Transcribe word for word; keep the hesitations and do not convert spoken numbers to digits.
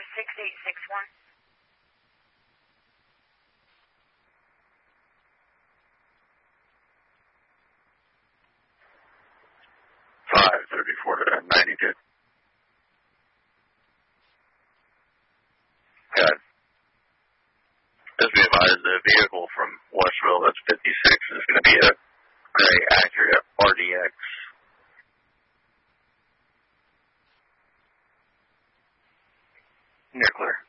six eight six one. five thirty-four ninety-two. Good. Just be advised, the vehicle from Westville, that's fifty-six, is going to be a gray Acura R D X. You're clear.